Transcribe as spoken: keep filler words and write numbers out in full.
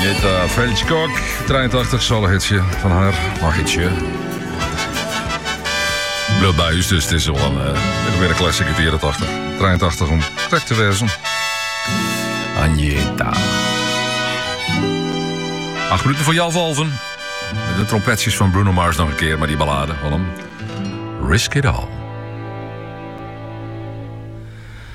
Agneta Felchkok, drieëntachtig, zal een hitje van haar. Nog hitje. Bloed bij u, dus het is wel een, uh, weer een classic uit de jaren tachtig. drieëntachtig om correct te wezen. Agneta. Acht minuten voor Jan Volven. Met de trompetjes van Bruno Mars nog een keer, maar die ballade van hem. Risk It All.